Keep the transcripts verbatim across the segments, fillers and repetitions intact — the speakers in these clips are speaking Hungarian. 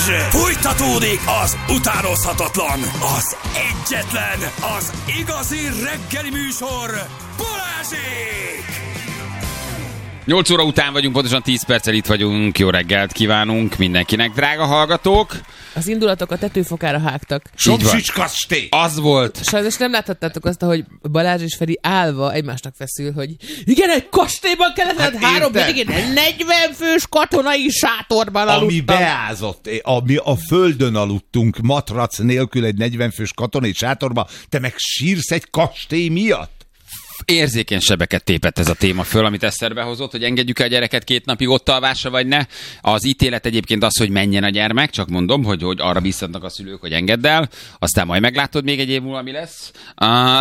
Fújtatódik az utánozhatatlan, az egyetlen, az igazi reggeli műsor, Balázsék! nyolc óra után vagyunk, pontosan tíz perccel itt vagyunk. Jó reggelt kívánunk mindenkinek, drága hallgatók! Az indulatok a tetőfokára hágtak. Somsics kastély! Az volt. Sajnos nem láthattátok azt, hogy Balázs és Feri állva egymásnak feszül, hogy igen, egy kastélyban kellett, hát három végén negyven fős katonai sátorban aludtam. Ami beázott, ami a földön aludtunk, matrac nélkül egy negyven fős katonai sátorban, te meg sírsz egy kastély miatt? Érzékeny sebeket tépett ez a téma föl, amit Eszterbe hozott, hogy engedjük el a gyereket két napig ott alvásra, vagy ne. Az ítélet egyébként az, hogy menjen a gyermek, csak mondom, hogy, hogy arra biztatnak a szülők, hogy engedd el, aztán majd meglátod még egy év múlva, mi lesz. Uh...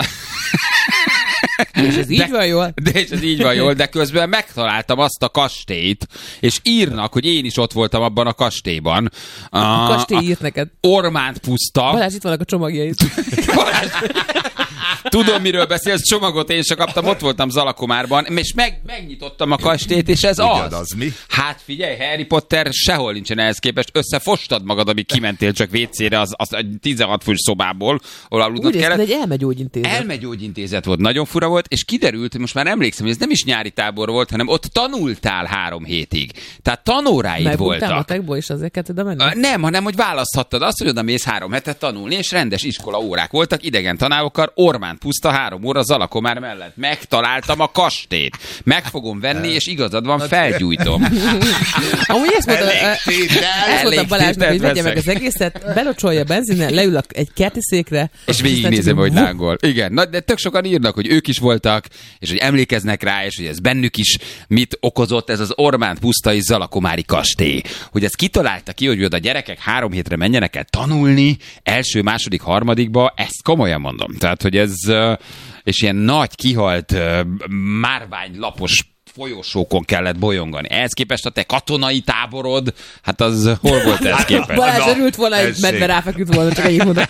És ez így de, van jól. De és ez így van jól, de közben megtaláltam azt a kastélyt, és írnak, hogy én is ott voltam abban a kastélyban. A, a kastély írt neked. Ormánt puszta. Balázs, itt vannak a csomagjait. Balázs. Tudom, miről beszélsz, csomagot én sem kaptam, ott voltam Zalakomárban, és meg, megnyitottam a kastélyt, és ez ugyanaz, az. Mi? Hát figyelj, Harry Potter sehol nincsen ehhez képest, összefostad magad, amíg kimentél csak vécére az, az tizenhat fős szobából, ahol aludnod úgy kellett. Úgy egy elmegyógyintézet. Elmegyógyintézet volt, nagyon fura volt, és kiderült, hogy most már emlékszem, hogy ez nem is nyári tábor volt, hanem ott tanultál három hétig. Tehát tanóráid voltak. Megbújtál is azért kellett oda menni? Nem, hanem hogy választhattad azt, hogy oda mész három hetet tanulni, és rendes iskola órák voltak, idegen tanárokkal, Ormán puszta három óra Zalakomár mellett. Megtaláltam a kastélyt. Meg fogom venni, és igazad van, felgyújtom. Amúgy ezt mondta, ezt mondta Balázsnak, hogy vegye meg az egészet, belocsolja benzinnel, leül egy kerti székre, és végignézem, hogy lángol. Igen, na, de tök sokan írnak, hogy ők is voltak, és hogy emlékeznek rá, és hogy ez bennük is mit okozott ez az Ormán pusztai Zalakomári kastély. Hogy ezt kitalálta ki, hogy oda a gyerekek három hétre menjenek el tanulni, első, második, harmadikba, ezt komolyan mondom. Tehát, hogy ez, és ilyen nagy, kihalt, márványlapos folyosókon kellett bolyongani. Ehhez képest a te katonai táborod, hát az hol volt ehhez képest? Balázs örült volna, egy medve ráfeküdt volna, csak ennyit mondok.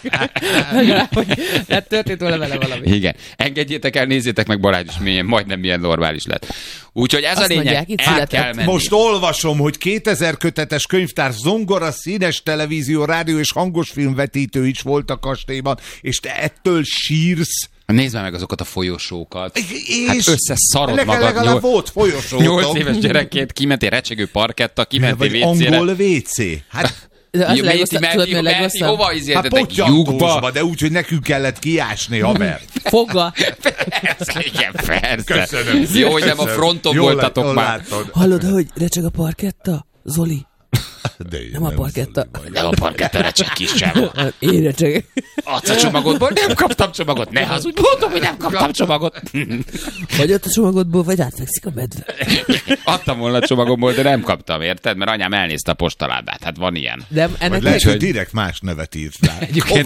Hát történt volna vele valami. Igen. Engedjétek el, nézzétek meg, Balázs is milyen, majdnem milyen normális lett. Úgyhogy ez azt a lényeg, mondják, el kell menni. Most olvasom, hogy kétezer kötetes könyvtár, zongora, színes televízió, rádió és hangosfilmvetítő is volt a kastélyban, és te ettől sírsz. Nézd már meg azokat a folyosókat. És hát összeszarod legalább magad. Legalább volt folyosó. Nyolc éves gyerekként kimentél recsegő parketta, kimentél vagy vécére. angol vécé. Hát... Az legrosszabb. Hova izéltetek? Lyukba? De úgy, hogy nekünk kellett kiásni, haver. Fogga. Igen, persze. Köszönöm. Jó, hogy nem a fronton voltatok már. Hallod, hogy recseg a parketta? Zoli. De nem a parketta. Nem a parketta, recseg kis sem. Én recseg. Adsz a csomagodból? Nem kaptam csomagot. Ne hazudj, mondom, hogy nem kaptam csomagot. Vagy ott a csomagodból, vagy átfekszik a medve. Adtam volna a csomagomból, de nem kaptam, érted? Mert anyám elnézte a postaládát. Hát van ilyen. De ennek lehet, hogy direkt más nevet írt rá.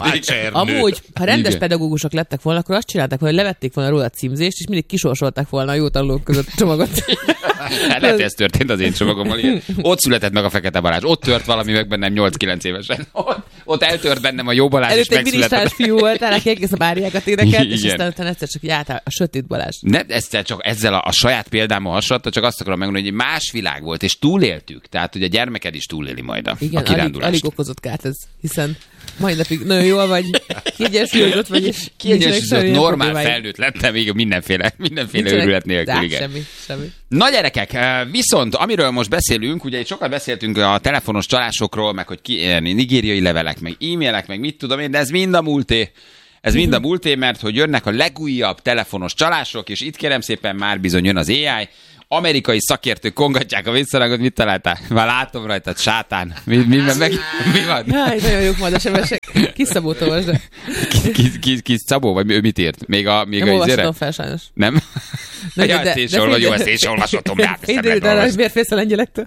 Amúgy, ha rendes pedagógusok lettek volna, akkor azt csinálták, hogy levették volna róla a címzést, és mindig kisorsolták volna a jó tanulók között a csomagot. Hát lehet, ez történt az én csomagommal. Igen. Ott született meg a Fekete Balázs. Ott tört valami meg bennem nyolc-kilenc évesen. Ott, ott eltört bennem a jó Balázs, előtt és megszületett. Előtt egy fiú voltál, aki egész a báriákat énekelt, és aztán utána egyszer csak jártál a sötét Balázs. Ne, ezt csak ezzel a, a saját példámmal hasonlított, csak azt akarom megmondani, hogy más világ volt, és túléltük. Tehát, hogy a gyermeked is túléli majd a, igen, a kirándulást. Alig, alig okozott kárt ez, hiszen mai napig nagyon jól vagy, kiegyensúlyozott vagy, és kiegyensúlyozott, normál felnőtt lettem, még mindenféle, mindenféle őrület nélkül. Igen. Semmi, semmi. Na gyerekek, viszont amiről most beszélünk, ugye sokat beszéltünk a telefonos csalásokról, meg hogy ki, nigériai levelek, meg e-mailek, meg mit tudom én, de ez mind a múlté. Ez mind a múlté, mert hogy jönnek a legújabb telefonos csalások, és itt kérem szépen már bizony jön az á i. Amerikai szakértők kongatják a visszarangot, mit találtál? Már látom rajtad, sátán. Mi, mi, mi, meg, mi van? Jaj, nagyon jók majd a sebesek. Kis Szabó olvasd. Kis, kis, kis Szabó? Vagy ő mit írt? Még a, még nem a olvashatom fel, sajnos. Nem? De, ja, de, ezt is olvashatom, jó, ezt is olvashatom. Fél de hogy miért félsz a lengyelektől?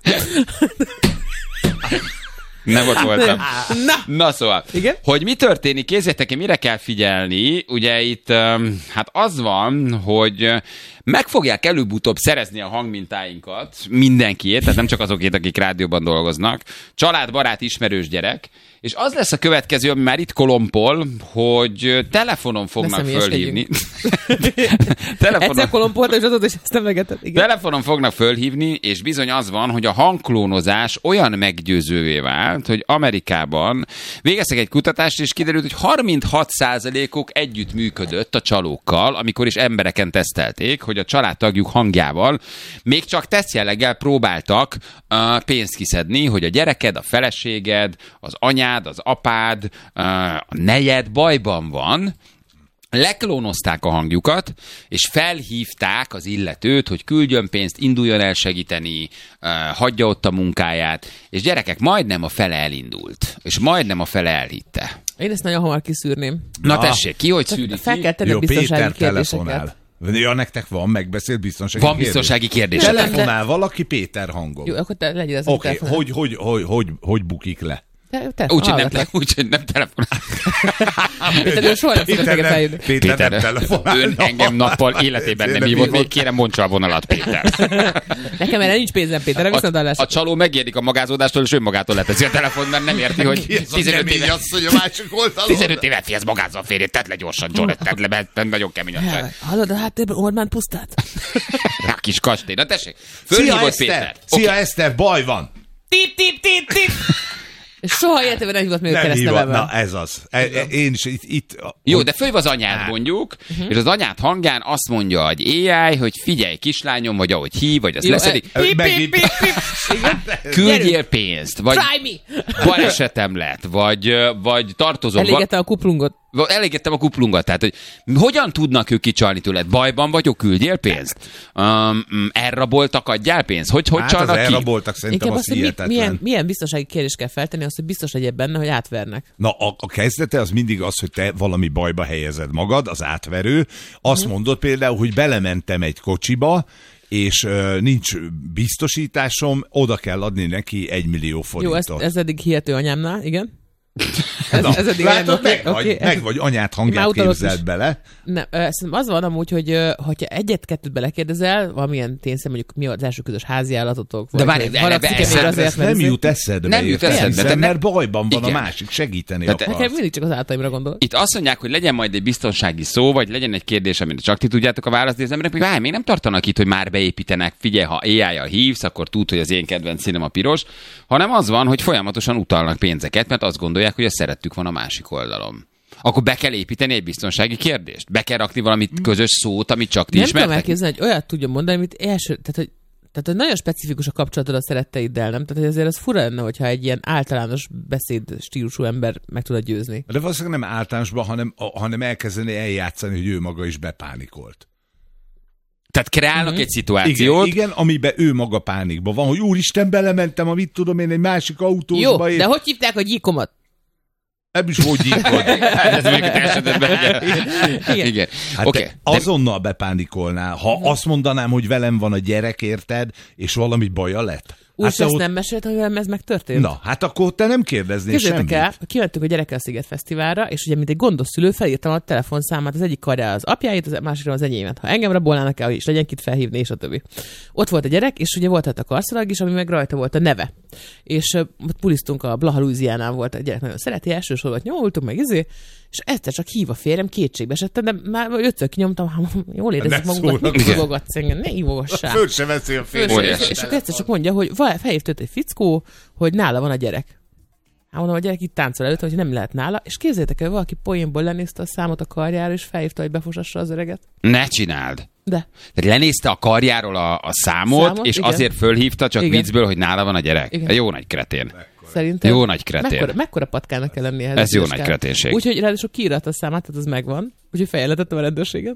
Nem ott voltam. Na, Na szóval, igen? hogy mi történik, kézzétek ki, mire kell figyelni. Ugye itt hát az van, hogy meg fogják előbb-utóbb szerezni a hangmintáinkat mindenkiét, tehát nem csak azokét, akik rádióban dolgoznak. Család, barát, ismerős gyerek, És az lesz a következő, ami már itt kolompol, hogy telefonon fognak fölhívni. telefonon... Egyszer kolompolta, és azóta is ezt emlegetett. Telefonon fognak fölhívni, és bizony az van, hogy a hangklónozás olyan meggyőzővé vált, hogy Amerikában végeztek egy kutatást, és kiderült, hogy harminchat százalékuk együtt működött a csalókkal, amikor is embereken tesztelték, hogy a családtagjuk hangjával még csak tesztjelleggel próbáltak uh, pénzt kiszedni, hogy a gyereked, a feleséged, az anyád, az apád, uh, a nejed bajban van, leklónozták a hangjukat, és felhívták az illetőt, hogy küldjön pénzt, induljon el segíteni, uh, hagyja ott a munkáját, és gyerekek, majdnem a fele elindult, és majdnem a fele elhitte. Én ezt nagyon hamar kiszűrném. Na tessék, ki hogy szűri Fel kell tenni Jó, biztonsági Péter kérdéseket. telefonál. Ja, nektek van megbeszélt biztonsági Van kérdés? biztonsági kérdés. Telefonál valaki Péter hangon. Jó, akkor te legyél az Oké, okay, hogy, hogy, hogy, hogy, hogy bukik le? Úgyhogy nem, te, úgy, nem telefonál. Péter, soha nem fogok neked feljönni. Péter, Péter nem telefonál. Ön engem nappal életében nem hívott, még kérem mondsa a vonalat, Péter. Nekem erre nincs pénzem, Péter, viszont a, a csaló megjelenik a magázódástól, és önmagától leteszi a telefon, mert nem érti, hogy tizenöt éve, tizenöt éve fihez magázza a férjét, tedd le gyorsan, John, tedd le, mert nagyon kemény a csaj. Hallod a háttérben Orbán pusztát? A kis kastély. Na tessék, Szia fölhívott Péter. Eszter, szia Eszter, baj van. Tip, tip, tip, tip. És soha életében nem hívott még a Nem hívott, keresztnevemmel. na ez az. E, e, én is itt... itt Jó, de fölhív az anyád mondjuk, uh-huh. és az anyád hangján azt mondja egy á i, hogy figyelj kislányom, vagy ahogy hív, vagy azt leszedik. E, pip, pip, pip, pip. Küldjél pénzt, vagy Try me. balesetem lett, vagy, vagy tartozom. Elégette a kuplungot. Elégettem a kuplungat, tehát hogy hogyan tudnak ők kicsalni tőled? Bajban vagyok, küldjél pénzt? Um, elraboltak, adjál pénzt? Hogy, hogy hát csalnak az ki? elraboltak szerintem Inkább az azt, hogy hihetetlen. mi, milyen, milyen biztonsági kérdést kell feltenni, azt, hogy biztos legyél benne, hogy átvernek. Na, a, a kezdete az mindig az, hogy te valami bajba helyezed magad, az átverő. Azt hmm. mondod például, hogy belementem egy kocsiba, és uh, nincs biztosításom, oda kell adni neki egy millió forintot. Jó, ez, ez eddig hihető anyámnál, igen. Ez, Na, ez eddig látod, okay, meg, okay, vagy, ez, meg vagy anyát hangját képzeld bele. Nem, szerintem az van amúgy, hogy hogyha egyet-kettőt belekérdezel, valamilyen tényszer, mondjuk mi az első közös házi állatotok, de várj, ez, ez nem jut eszedbe. Nem jut eszedbe. Hiszen, mert bajban van igen. a másik, segíteni de akarsz. Nekem mindig csak az állataimra gondol. Itt azt mondják, hogy legyen majd egy biztonsági szó, vagy legyen egy kérdés, amire csak ti tudjátok a választ, de az emberek, hogy várj, még nem tartanak itt, hogy már beépítenek, figyelj, ha á i-jal hívsz, akkor tud, hogy az én kedvenc színem a piros, hanem az van, hogy folyamatosan utalnak pénzeket, mert azt gondolják, hogy a szerettük van a másik oldalon. Akkor be kell építeni egy biztonsági kérdést? Be kell rakni valami közös szót, amit csak ti nem ismertek? Nem tudom elképzelni, hogy olyat tudjon mondani, amit első, tehát hogy, tehát, hogy nagyon specifikus a kapcsolatod a szeretteiddel, nem? Tehát hogy azért az fura lenne, hogyha egy ilyen általános beszéd stílusú ember meg tudod győzni. De valószínűleg nem általánosban, hanem, hanem elkezdeni eljátszani, hogy ő maga is bepánikolt. Tehát kreálnak mm-hmm. egy szituációt. Igen, igen, amiben ő maga pánikban van, hogy úristen, belementem, amit tudom én, egy másik autóba. Jó, de hogy hívták a gyíkomat? Nem is hogy gyíkod. Ez még a esetben. Igen. Igen. Hát okay. Azonnal bepánikolnál. Ha uh-huh. azt mondanám, hogy velem van a gyerek, érted, és valami baja lett. Úgy hát ezt ott... nem mesélt, hogy velem ez megtörtént? Na, hát akkor te nem kérdeznél Képzeljétek semmit. el, kimentünk a Gyerekkel Sziget Fesztiválra, és ugye mint egy gondos szülő felírtam a telefonszámát, az egyik karjára az apjáit, az másikra az enyémet. Ha engem rabolnának el, és legyen kit felhívni, és a többi. Ott volt a gyerek, és ugye volt a karszalag is, ami meg rajta volt a neve. És uh, ott pulisztunk a Blaha Louisianán, volt a gyerek nagyon szereti, elsősorban nyomultunk meg izé, és egyszer csak hív a férjem, kétségbe esettem, de már ötször kinyomtam, jól érezzük magunkat, mit hívogatsz engem, ne hívogassál. Föl se veszi a férjem. És, és akkor egyszer csak mondja, hogy felhívt őt egy fickó, hogy nála van a gyerek. Hát mondom, a gyerek itt táncol előtt, hogy nem lehet nála, és képzeljétek el, valaki poénból lenézte a számot a karjára, és felhívta, hogy befosassa az öreget. Ne csináld! De. Tehát lenézte a karjáról a, a számot, számot, és igen. azért fölhívta csak igen. viccből, hogy nála van a gyerek. Igen. Jó nagy kretén. Szerintem. Jó nagy kretén. Mekkora, mekkora patkának kell lennie ehhez. Ez jó nagy kreténség. Úgyhogy ráadásul kiírat a számát, tehát az megvan. Úgyhogy feljelentettem a rendőrséget.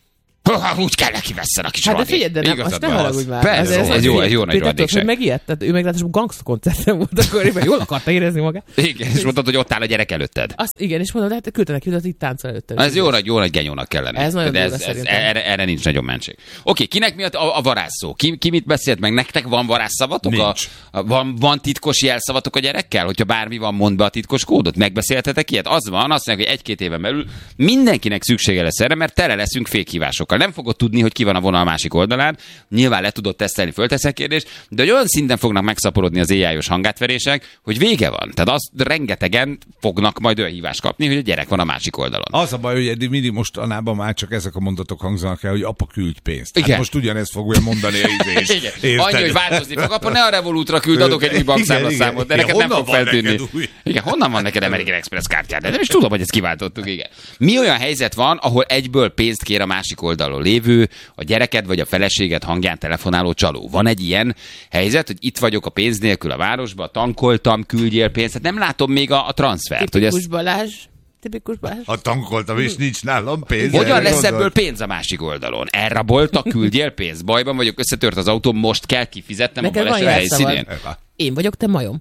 Ha, úgy kell neki vesszen a kis hát de figyelj, de nem, azt nem haragudj már. Persze, ez, ez jó, egy jó nagy radékség. Hogy megijedt, tehát ő meg ráadásul gangster koncerten volt, akkor én jól akarta érezni magát. Igen, és mondtad, hogy ott áll a gyerek előtted. Azt igen, és mondom, de hát küldte neki, hogy itt táncol előtted. Ez jó nagy, jó nagy genyónak kell lenni. Ez nagyon de ez, ez, erre, erre nincs nagyon mentség. Oké, kinek miatt a, a varázsszó? Ki, ki mit beszélt meg? Nektek van varázsszavatok? A, a, van, van titkos jelszavatok a gyerekkel? Hogyha bármi van, mondd be a titkos kódot. Megbeszéltetek ilyet? Az van, azt mondják, hogy egy-két éven belül mindenkinek szüksége lesz erre, mert tele leszünk fékhívásokkal. nem fogod tudni, hogy ki van a vonal másik oldalán. Nyilván le tudod tesztelni, fölteszek kérdést, de hogy olyan szinten fognak megszaporodni az á i-os hangátverések, hogy vége van. Tehát azt rengetegen fognak majd olyan hívást kapni, hogy a gyerek van a másik oldalon. Az a baj, hogy eddig mindig mostanában már csak ezek a mondatok hangzanak el, hogy apa küldj pénzt. Hát igen. most ugyanezt fogja mondani a izés. Annyi, hogy változni fog. Apa, ne a Revolutra küld, adok egy új bankszámlaszámot, de neked nem fog feltűnni. Igen, honnan van neked American Express kártyád? De nem is tudom, hogy ezt kiváltottuk, igen. Mi olyan helyzet van, ahol egyből pénzt kér a másik oldalon lévő, a gyereked vagy a feleséged hangján telefonáló csaló? Van egy ilyen helyzet, hogy itt vagyok a pénz nélkül a városba, tankoltam, küldjél pénzt, hát nem látom még a, a transfert. Tipikus ezt... Balázs. Tipikus Balázs. Ha tankoltam, és nincs nálam pénz. Hogyan lesz gondol? Ebből pénz a másik oldalon? Elraboltak, küldjél pénzt. Bajban vagyok, összetört az autó, most kell kifizetnem neked a baleset helyszínén. Én vagyok, te majom.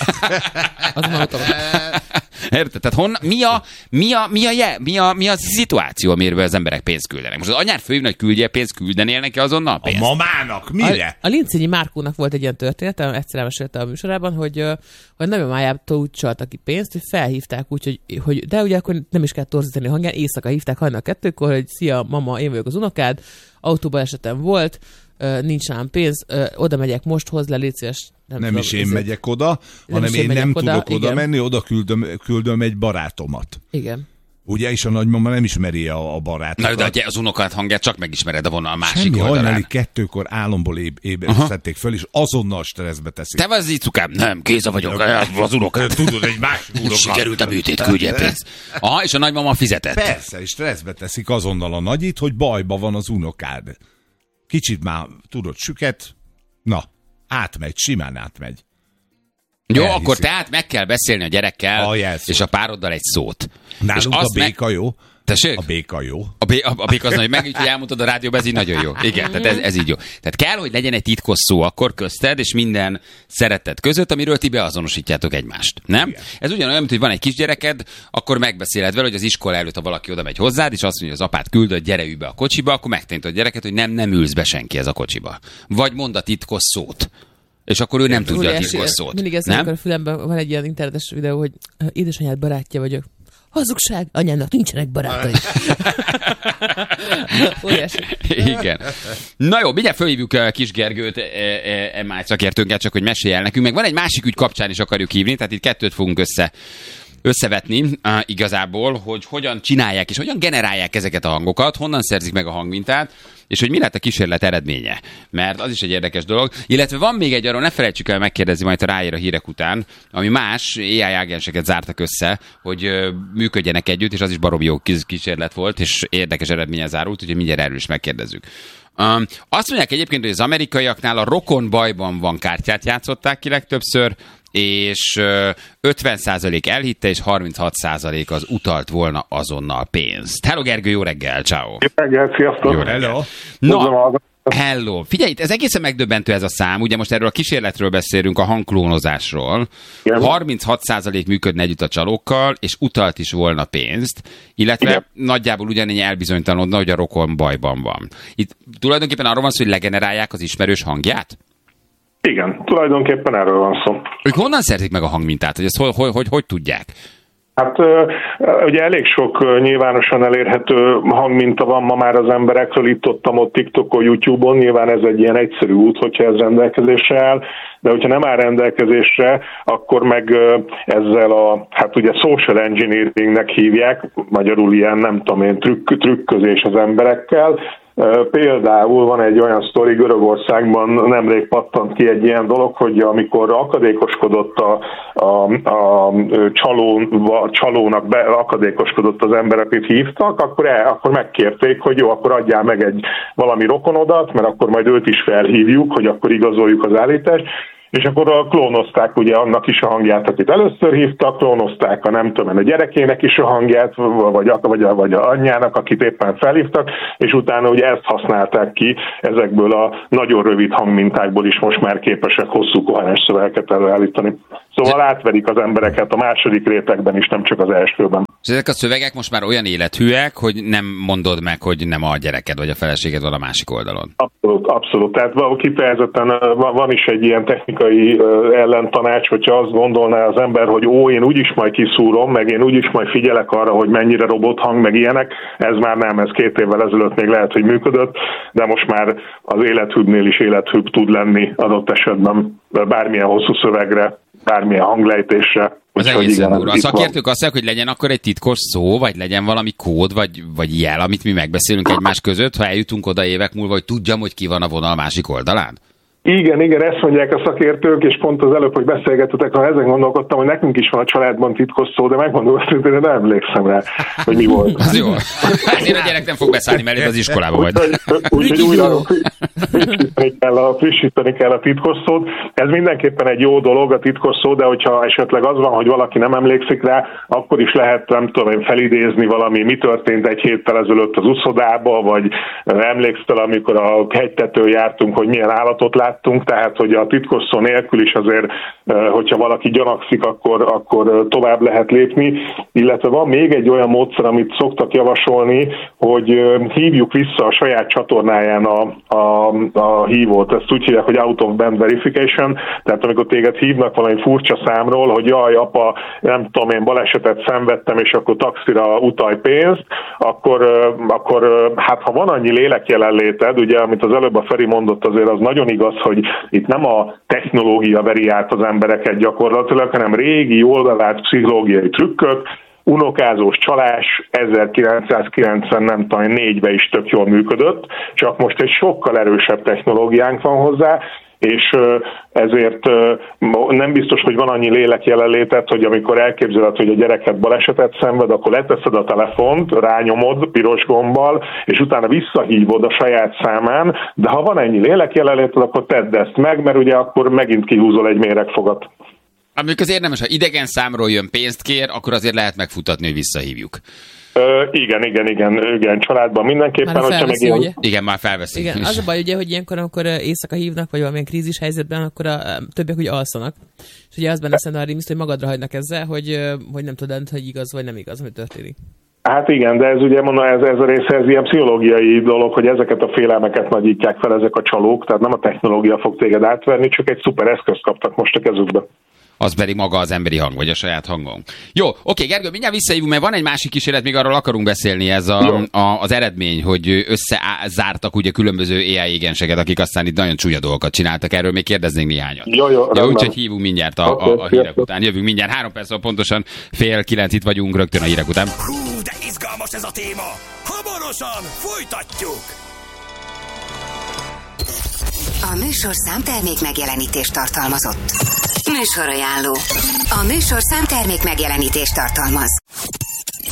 Az mondhatom. Érted? Tehát hon, mi, a, mi, a, mi, a, mi, a, mi a szituáció, amiről az emberek pénzt küldenek? Most az anyád fölhívna, hogy küldjél pénzt, küldenél neki azonnal pénzt? A mamának? Mire? A, a Lincényi Márkónak volt egy ilyen történet, egyszer elmesélte a műsorában, hogy, hogy nagymamájától úgy csaltak ki pénzt, hogy felhívták úgy, hogy, hogy de ugye akkor nem is kell torzítani a hangján, éjszaka hívták hajnal kettőkor, hogy szia mama, én vagyok az unokád, autóban esetem volt, nincs rám pénz, oda megyek most, hozz le, légy szíves. Nem, nem tudom, is én ezért... megyek oda, nem hanem én, én nem oda, tudok igen. oda menni, oda küldöm, küldöm egy barátomat. Igen. Ugye, és a nagymama nem ismeri a, a barátokat. Na, de az unokád hangját csak megismered a vonal másik Semmi, oldalán. hajnali kettőkor álomból éb, ébresztették föl, és azonnal stresszbe teszik. Te vagy az icukám? Nem, Géza vagyok, az unokád. Tudod, egy másik unokád. Sikerült a műtét, küldje pénzt. Aha, és a nagymama fizetett. Persze, és stresszbe teszik azonnal a nagyit, hogy bajba van az unokád. Kicsit már tudod, süket, na, átmegy, simán átmegy. Jó, elhiszi. Akkor tehát meg kell beszélni a gyerekkel a és a pároddal egy szót. Nálunk a béka meg... jó. Tessék? A béka jó. A, bé, a, a béka az nagy, meg hogy elmondtad a rádióban, ez így nagyon jó. Igen, tehát ez, ez így jó. Tehát kell, hogy legyen egy titkos szó akkor közted, és minden szeretet között, amiről ti beazonosítjátok egymást. Nem? Igen. Ez ugyanolyan, mint hogy van egy kisgyereked, akkor megbeszéled vele, hogy az iskola előtt, ha valaki oda megy hozzád, és azt mondja, hogy az apát küldött, gyere ülj be a kocsiba, akkor megtanítod a gyereket, hogy nem, nem ülsz be senki ez a kocsiba. Vagy mond a titkos szót. És akkor ő nem tudja Uri, a titkos szót. Mindig ez a fülemben van egy ilyen internetes videó, hogy édesanyád barátja vagyok. Hazugság, anyámnak nincsenek barátai. Igen. Na jó, mindjárt fölhívjuk Kis Gergőt, em i szakértőnket, csak hogy mesélj el nekünk. Meg van egy másik ügy kapcsán is akarjuk hívni, tehát itt kettőt fogunk össze összevetni uh, igazából, hogy hogyan csinálják és hogyan generálják ezeket a hangokat, honnan szerzik meg a hangmintát, és hogy mi lett a kísérlet eredménye. Mert az is egy érdekes dolog. Illetve van még egy, arról ne felejtsük el megkérdezni majd a ráér a hírek után, ami más á i ágenseket zártak össze, hogy uh, működjenek együtt, és az is baromi jó kísérlet volt, és érdekes eredménye zárult, úgyhogy mindjárt erről is megkérdezzük. Um, azt mondják egyébként, hogy az amerikaiaknál a rokon bajban van kártyát játszották ki legtöbbször, és ötven százalék elhitte, és harminchat százalék az utalt volna azonnal pénzt. Hello Gergő, jó reggel, ciao. Jó reggel, sziasztok. Jó reggel. No, hello. Figyelj, ez egészen megdöbbentő ez a szám. Ugye most erről a kísérletről beszélünk, a hangklónozásról. Igen. harminchat százalék működne együtt a csalókkal, és utalt is volna pénzt, illetve igen. nagyjából ugyanennyi elbizonytalanodna, hogy a rokon bajban van. Itt tulajdonképpen arról van szó, hogy legenerálják az ismerős hangját? Igen, tulajdonképpen erről van szó. Ők honnan szerzik meg a hangmintát? Hogy ezt hogy, hogy, hogy, hogy tudják? Hát ugye elég sok nyilvánosan elérhető hangminta van ma már az emberekről, itt ott, ott TikTokon, YouTube-on, nyilván ez egy ilyen egyszerű út, hogyha ez rendelkezésre áll, de hogyha nem áll rendelkezésre, akkor meg ezzel a, hát ugye social engineeringnek hívják, magyarul ilyen nem tudom én, trükk, trükközés az emberekkel. Például van egy olyan sztori, Görögországban nemrég pattant ki egy ilyen dolog, hogy amikor akadékoskodott a, a, a csaló, a csalónak be, akadékoskodott az ember, akit hívtak, akkor, el, akkor megkérték, hogy jó, akkor adjál meg egy valami rokonodat, mert akkor majd őt is felhívjuk, hogy akkor igazoljuk az állítást. És akkor klónozták ugye annak is a hangját, akit először hívtak, klónozták a nem tudom, a gyerekének is a hangját, vagy a, vagy, a, vagy a anyjának, akit éppen felhívtak, és utána ugye ezt használták ki, ezekből a nagyon rövid hangmintákból is most már képesek hosszú koherens szövegeket előállítani. Szóval átverik az embereket a második rétegben is, nem csak az elsőben. És ezek a szövegek most már olyan élethűek, hogy nem mondod meg, hogy nem a gyereked vagy a feleséged van a másik oldalon. Abszolút, abszolút. Tehát kifejezetten van is egy ilyen technikai ellentanács, hogyha azt gondolná az ember, hogy ó, én úgyis majd kiszúrom, meg én úgyis majd figyelek arra, hogy mennyire robothang, meg ilyenek. Ez már nem, ez két évvel ezelőtt még lehet, hogy működött, de most már az élethűbbnél is élethűbb tud lenni adott esetben bármilyen hosszú szövegre, bármilyen hanglejtésre. Az egészen durva. A szakértők azt mondják, hogy legyen akkor egy titkos szó, vagy legyen valami kód, vagy, vagy jel, amit mi megbeszélünk egymás között, ha eljutunk oda évek múlva, hogy tudjam, hogy ki van a vonal másik oldalán? Igen, igen, ezt mondják a szakértők, és pont az előbb, hogy beszélgettetek, ha ezen gondolkodtam, hogy nekünk is van a családban titkos szó, de megmondom, hogy én nem emlékszem rá, hogy mi volt. Az jó. Ezért a gyerek nem fog beszállni mellé az iskolába majd. Úgyhogy újra frissíteni kell, a, frissíteni kell a titkos szót. Ez mindenképpen egy jó dolog, a titkos szó, de hogyha esetleg az van, hogy valaki nem emlékszik rá, akkor is lehet, nem tudom én, felidézni valami, mi történt egy héttel ezelőtt az uszodába, vagy emlékszel, amikor a hegytetőn jártunk, hogy milyen állatot lát, tehát hogy a titkos szó nélkül is azért, hogyha valaki gyanakszik, akkor, akkor tovább lehet lépni. Illetve van még egy olyan módszer, amit szoktak javasolni, hogy hívjuk vissza a saját csatornáján a, a, a hívót. Ezt úgy hívják, hogy out of band verification, tehát amikor téged hívnak valami furcsa számról, hogy jaj, apa, nem tudom én, balesetet szenvedtem, és akkor taxira utalj pénzt, akkor, akkor hát ha van annyi lélekjelenléted, ugye, amit az előbb a Feri mondott, azért az nagyon igaz, hogy itt nem a technológia veri át az embereket gyakorlatilag, hanem régi, jól bevált pszichológiai trükkök, unokázós csalás ezerkilencszázkilencven, nem tudom, négyben is tök jól működött, csak most egy sokkal erősebb technológiánk van hozzá, és ezért nem biztos, hogy van annyi lélek jelenlétet, hogy amikor elképzeled, hogy a gyereket balesetet szenved, akkor leteszed a telefont, rányomod piros gombbal, és utána visszahívod a saját számán, de ha van ennyi lélek jelenléted, akkor tedd ezt meg, mert ugye akkor megint kihúzol egy méregfogat. Amikor az érdemes, ha idegen számról jön pénzt kér, akkor azért lehet megfutatni, hogy visszahívjuk. Ö, igen, igen, igen, igen, családban mindenképpen. Már felveszi, hogyha meg ilyen... Igen, már felveszik. Igen, az a baj, ugye, hogy ilyenkor, amikor éjszaka hívnak, vagy valamilyen krízis helyzetben, akkor a többiek ugye alszanak. És ugye az benne szenáriumiszt, hogy magadra hagynak ezzel, hogy, hogy nem tudod, hogy igaz vagy nem igaz, ami történik. Hát igen, de ez ugye mondom, ez, ez a része, ez ilyen pszichológiai dolog, hogy ezeket a félelmeket nagyítják fel ezek a csalók, tehát nem a technológia fog téged átverni, csak egy szuper eszközt kaptak most a kezükbe. Az pedig maga az emberi hang, vagy a saját hangunk. Jó, oké, Gergő, mindjárt visszahívunk, mert van egy másik kísérlet, még arról akarunk beszélni, ez a, a, az eredmény, hogy összezártak ugye különböző á i égenseket, akik aztán itt nagyon csúnya dolgokat csináltak, erről még kérdeznénk néhányat. Jó, jó, ja, úgyhogy hívunk mindjárt a, a, a hírek után. Jövünk mindjárt, három perc, pontosan fél kilenc itt vagyunk, rögtön a hírek után. Hú, de izgalmas ez a téma! Hamarosan folytatjuk! A műsorszám termék megjelenítést tartalmazott. Műsorajánló. A műsorszám termék megjelenítést tartalmaz.